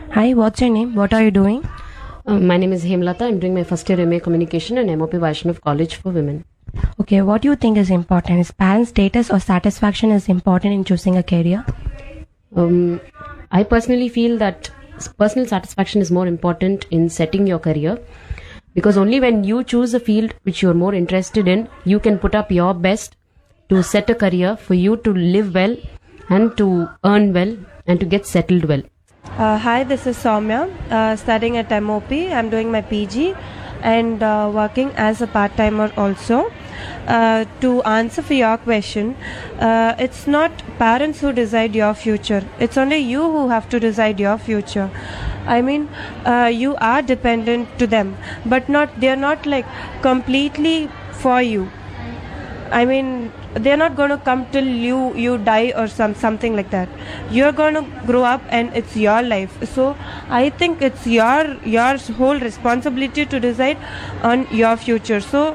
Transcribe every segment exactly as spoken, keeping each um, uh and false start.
Hi, what's your name? What are you doing? Uh, my name is Hemlata. I'm doing my first year M A Communication in M O P Vaishnav College for Women. Okay, what do you think is important? Is parent status or satisfaction is important in choosing a career? Um, I personally feel that personal satisfaction is more important in setting your career, because only when you choose a field which you're more interested in, you can put up your best to set a career for you to live well and to earn well and to get settled well. Uh, hi, this is Soumya, uh, studying at M O P. I'm doing my P G and uh, working as a part-timer also. Uh, to answer for your question, uh, it's not parents who decide your future. It's only you who have to decide your future. I mean, uh, you are dependent to them, but not they're not like completely for you. I mean, they're not going to come till you you die or some something like that. You're going to grow up and it's your life. So I think it's your your whole responsibility to decide on your future. So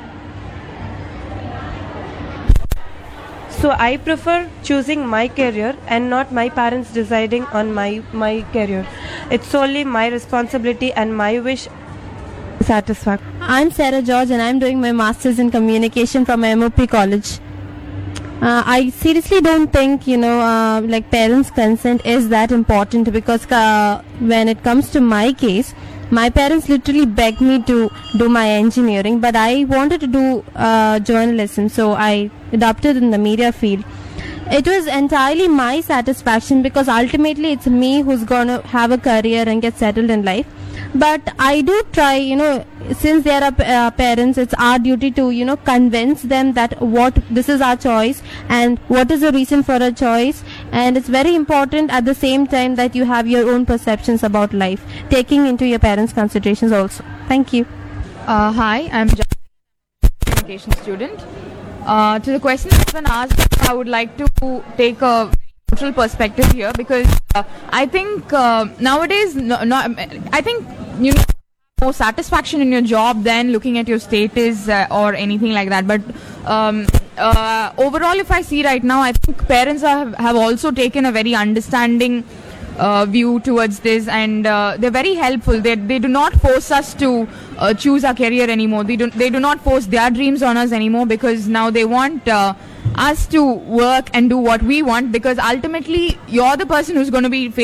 so I prefer choosing my career and not my parents deciding on my my career. It's solely my responsibility and my wish. Satisfaction. I'm Sarah George and I'm doing my Masters in Communication from M O P College. Uh, I seriously don't think, you know, uh, like parents' consent is that important, because uh, when it comes to my case, my parents literally begged me to do my engineering, but I wanted to do uh, journalism, so I adopted in the media field. It was entirely my satisfaction, because ultimately it's me who's going to have a career and get settled in life. But I do try, you know, since they are uh, parents, it's our duty to, you know, convince them that what this is our choice and what is the reason for a choice. And it's very important at the same time that you have your own perceptions about life, taking into your parents' considerations also. Thank you. Uh, hi, I'm a communication student. Uh, to the question that's been asked, I would like to take a neutral perspective here, because uh, I think uh, nowadays, no, no, I think you know more satisfaction in your job than looking at your status uh, or anything like that. But um, uh, overall, if I see right now, I think parents have, have also taken a very understanding uh, view towards this, and uh, they're very helpful. They they do not force us to uh, choose our career anymore. They do they do not force their dreams on us anymore, because now they want uh, us to work and do what we want, because ultimately you're the person who's going to be